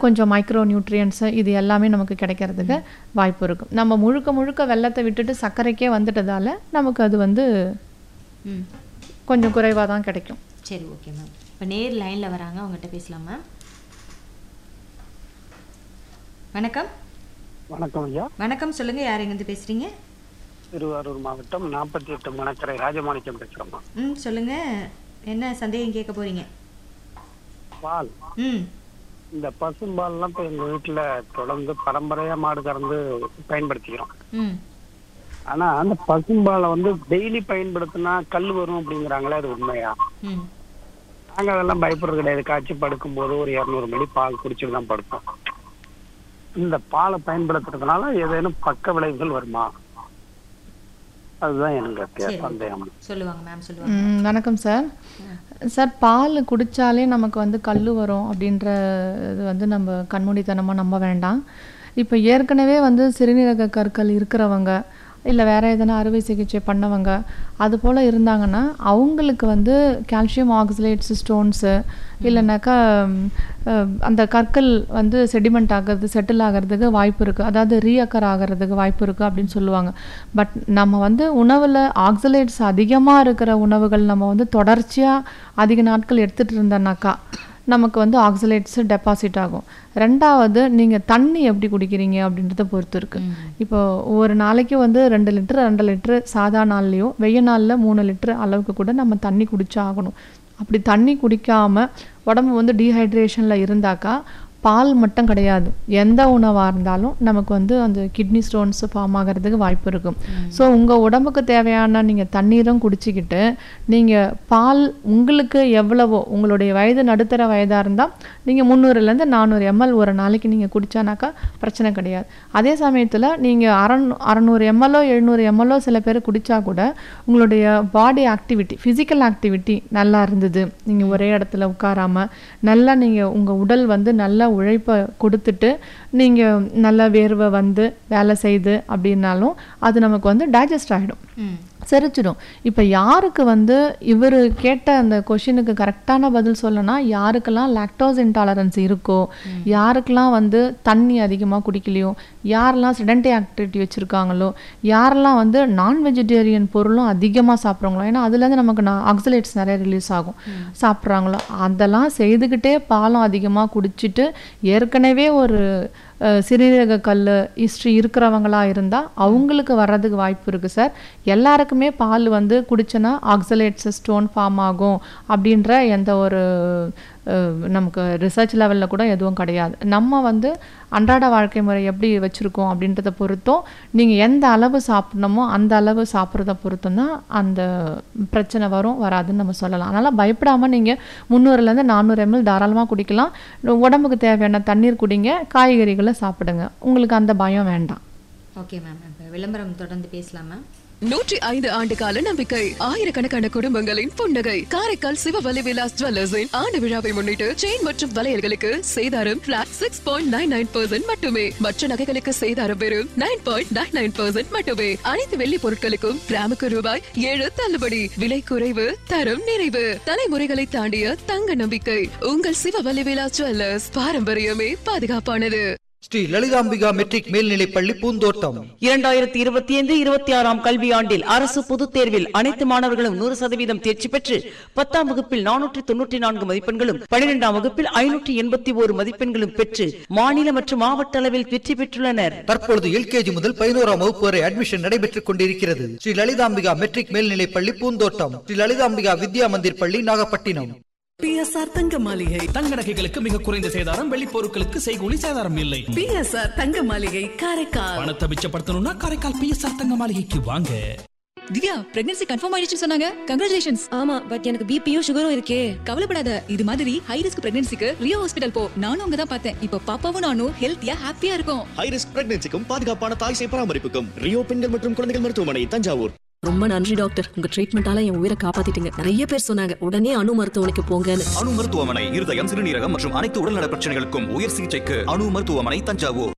கொஞ்சம் micro nutrients இது எல்லாமே நமக்கு கிடைக்கிறதுக்கு வாய்ப்பு இருக்கும். நம்ம முழுக்க முழுக்க வெல்லத்தை விட்டுட்டு சர்க்கரைக்கே வந்துட்டதால நமக்கு அது வந்து கொஞ்சம் குறைவாக தான் கிடைக்கும். சரி, ஓகே மேம். இப்போ நேர் லைனில் வராங்க, அவங்ககிட்ட பேசலாம் மேம். வணக்கம். வணக்கம் ஐயா. வணக்கம், சொல்லுங்கள், யார் எங்கேருந்து பேசுகிறீங்க? திருவாரூர் மாவட்டம் 48 மணக்கரை ராஜமாணிக்கம் பேசுகிறோம்மா. சொல்லுங்கள், என்ன சந்தேகம் கேட்க போகிறீங்க? பால், இந்த பசும்பால்லாம் இப்போ எங்கள் வீட்டில் தொடர்ந்து பரம்பரையாக மாடு கறந்து பயன்படுத்திக்கிறோம். ஆனால் அந்த பசும்பாலை வந்து டெய்லி பயன்படுத்தினா கல் வரும் அப்படிங்கிறாங்களே, அது உண்மையா? நாங்கள் அதெல்லாம் பயப்படுறது கிடையாது. காய்ச்சி படுக்கும்போது ஒரு 200 மில்லி பால் குடிச்சிட்டு தான் படுப்போம். இந்த பாலை பயன்படுத்துறதுனால ஏதேனும் பக்க விளைவுகள் வருமா? அதுதான் எனக்கு சந்தேகம். சொல்லுவாங்க மேம், சொல்லுவாங்க. வணக்கம் சார். சார், பால் குடித்தாலே நமக்கு வந்து கல் வரும் அப்படின்ற இது வந்து நம்ம கண்மூடித்தனமாக நம்ப வேண்டாம். இப்போ ஏற்கனவே வந்து சிறுநீரக கற்கள் இருக்கிறவங்க, இல்லை வேறு எதனா அறுவை சிகிச்சை பண்ணவங்க அது போல் இருந்தாங்கன்னா அவங்களுக்கு வந்து கால்சியம் ஆக்சலேட்ஸ் ஸ்டோன்ஸு இல்லைனாக்கா அந்த கற்கள் வந்து செடிமெண்ட் ஆகிறது, செட்டில் ஆகிறதுக்கு வாய்ப்பு இருக்குது, அதாவது ரீஅக்கர் ஆகிறதுக்கு வாய்ப்பு இருக்குது அப்படின்னு சொல்லுவாங்க. பட் நம்ம வந்து உணவில் ஆக்சலேட்ஸ் அதிகமாக இருக்கிற உணவுகள் நம்ம வந்து தொடர்ச்சியாக அதிக நாட்கள் எடுத்துகிட்டு இருந்தோன்னாக்கா நமக்கு வந்து ஆக்சலேட்ஸு டெபாசிட் ஆகும். ரெண்டாவது, நீங்கள் தண்ணி எப்படி குடிக்கிறீங்க அப்படின்றத பொறுத்து இருக்குது. இப்போ ஒரு நாளைக்கு வந்து 2 லிட்டர் 2 லிட்டரு சாதா நாள்லேயோ வெய்ய நாளில் 3 லிட்டரு அளவுக்கு கூட நம்ம தண்ணி குடிச்சா ஆகணும். அப்படி தண்ணி குடிக்காமல் உடம்பு வந்து டீஹைட்ரேஷனில் இருந்தாக்கா பால் மட்டும் கிடையாது, எந்த உணவாக இருந்தாலும் நமக்கு வந்து அந்த கிட்னி ஸ்டோன்ஸ் ஃபார்ம் ஆகிறதுக்கு வாய்ப்பு இருக்கும். ஸோ உங்கள் உடம்புக்கு தேவையான நீங்கள் தண்ணீரும் குடிச்சிக்கிட்டு நீங்கள் பால் உங்களுக்கு எவ்வளவோ, உங்களுடைய வயது நடுத்தர வயதாக இருந்தால் நீங்கள் 300 400 ml ஒரு நாளைக்கு நீங்கள் குடித்தானாக்கா பிரச்சனை கிடையாது. அதே சமயத்தில் நீங்கள் 600 ml 700 ml சில பேர் குடித்தா கூட உங்களுடைய பாடி ஆக்டிவிட்டி, ஃபிசிக்கல் ஆக்டிவிட்டி நல்லா இருந்தது, நீங்கள் ஒரே இடத்துல உட்காராமல் நல்லா நீங்கள் உங்கள் உடல் வந்து நல்லா உழைப்பை கொடுத்துட்டு நீங்கள் நல்ல வேர்வை வந்து வேலை செய்து அப்படின்னாலும் அது நமக்கு வந்து டைஜஸ்ட் ஆகிடும், செரிச்சிடும். இப்போ யாருக்கு வந்து இவர் கேட்ட அந்த கொஷினுக்கு கரெக்டான பதில் சொல்லனா, யாருக்கெல்லாம் லாக்டோஸ் இன்டாலரன்ஸ் இருக்கோ, யாருக்கெல்லாம் வந்து தண்ணி அதிகமாக குடிக்கலையோ, யாரெல்லாம் செடன்டரி ஆக்டிவிட்டி வச்சுருக்காங்களோ, யாரெல்லாம் வந்து நான் வெஜிடேரியன் பொருளும் அதிகமாக சாப்பிட்றாங்களோ, ஏன்னா அதுலேருந்து நமக்கு ஆக்சலேட்ஸ் நிறைய ரிலீஸ் ஆகும், சாப்பிட்றாங்களோ அதெல்லாம் செய்துக்கிட்டே பாலும் அதிகமாக குடிச்சிட்டு ஏற்கனவே ஒரு சிறுநீரக கல் ஹிஸ்ட்ரி இருக்கிறவங்களா இருந்தால் அவங்களுக்கு வர்றதுக்கு வாய்ப்பு இருக்குது சார். எல்லாருக்குமே பால் வந்து குடிச்சோன்னா ஆக்சலேட்ஸ் ஸ்டோன் ஃபார்ம் ஆகும் அப்படின்ற எந்த ஒரு நமக்கு ரிசர்ச் லெவலில் கூட எதுவும் கிடையாது. நம்ம வந்து அன்றாட வாழ்க்கை முறை எப்படி வச்சுருக்கோம் அப்படின்றத பொறுத்தும் நீங்கள் எந்த அளவு சாப்பிட்ணுமோ அந்த அளவு சாப்பிட்றத பொறுத்தும் தான் அந்த பிரச்சனை வரும் வராதுன்னு நம்ம சொல்லலாம். அதனால் பயப்படாமல் நீங்கள் 300 400 ml தாராளமாக குடிக்கலாம். உடம்புக்கு தேவையான தண்ணீர் குடிங்க, காய்கறிகளை சாப்பிடுங்க, உங்களுக்கு அந்த பயம் வேண்டாம். ஓகே மேம், விளம்பரம் தொடர்ந்து பேசலாம் மேம். 105 ஆண்டு கால நம்பிக்கை, ஆயிரக்கணக்கான குடும்பங்களின் புன்னகை. காரைக்கால் சிவவலி விலாஸ் ஜுவல்லர்ஸின் ஆண்டு விழாவை முன்னிட்டு செயின் மற்றும் வளையல்களுக்கு சேதாரம் பிளாட் 6.99% மட்டுமே. மற்ற நகைகளுக்கு சேதாரம் வெறும் 9.99% மட்டுமே. அனைத்து வெள்ளி பொருட்களுக்கும் கிராமுக்கு ரூபாய் 7 தள்ளுபடி. விலை குறைவு, தரம் நிறைவு. தலைமுறைகளை தாண்டிய தங்க நம்பிக்கை உங்கள் சிவவலி விலாஸ் ஜுவல்லர்ஸ். பாரம்பரியமே பாதுகாப்பானது. ஸ்ரீ லலிதாம்பிகா மெட்ரிக் மேல்நிலைப் பள்ளி பூந்தோட்டம். 2025-26 கல்வியாண்டில் அரசு பொதுத் தேர்வில் அனைத்து மாணவர்களும் 100% தேர்ச்சி பெற்று 10ஆம் வகுப்பில் 494 மதிப்பெண்களும் 12ஆம் வகுப்பில் 581 மதிப்பெண்களும் பெற்று மாநில மற்றும் மாவட்ட அளவில் வெற்றி பெற்றுள்ளனர். தற்பொழுது LKG முதல் 11ஆம் வகுப்பு வரை அட்மிஷன் நடைபெற்றுக் கொண்டிருக்கிறது. ஸ்ரீ லலிதாம்பிகா மெட்ரிக் மேல்நிலைப் பள்ளி பூந்தோட்டம். ஸ்ரீ லலிதாம்பிகா வித்யா மந்திர் பள்ளி, நாகப்பட்டினம். PSR தங்க மாளிகை. தங்க நகைகளுக்கு மிக குறைந்த சேதாரம், வெள்ளி பொருட்களுக்கு செய்கூலி சேதாரம் இல்லை. PSR தங்க மாளிகை, காரைக்கால். பணத்தை மிச்சப்படுத்தணும்னா காரைக்கால் PSR தங்க மாளிகைக்கு வாங்க. திவ்யா, பிரெக்னன்சி கன்ஃபார்ம் ஆயிடுச்சுன்னு சொன்னாங்க. கங்க்ராச்சுலேஷன்ஸ். ஆமா, பட் எனக்கு பிபியும் சுகரும் இருக்கே. கவலைப்படாத, இது மாதிரி ஹை ரிஸ்க் பிரெக்னன்சிக்கு ரியோ ஹாஸ்பிடல் போ. நானும் அங்க தான் பார்த்தேன். இப்போ பாப்பாவும் நானும் ஹெல்த்தியா ஹாப்பியா இருக்கும். ஹை ரிஸ்க் பிரெக்னன்சிக்கும் பாதுகாப்பான தாய் சேய் பராமரிப்புக்கும் ரியோ பெண்கள் மற்றும் குழந்தைகள் மருத்துவமனை, தஞ்சாவூர். ரொம்ப நன்றி டாக்டர், உங்க ட்ரீட்மெண்டால என் உயிரை காப்பாத்திட்டீங்க. நிறைய பேர் சொன்னாங்க உடனே அணு மருத்துவமனைக்கு போங்கன்னு. அணு மருத்துவமனை இருதயம், சிறுநீரகம் மற்றும் அனைத்து உடல்நல பிரச்சனைகளுக்கும் உயர் சிகிச்சைக்கு அணு மருத்துவமனை, தஞ்சாவூர்.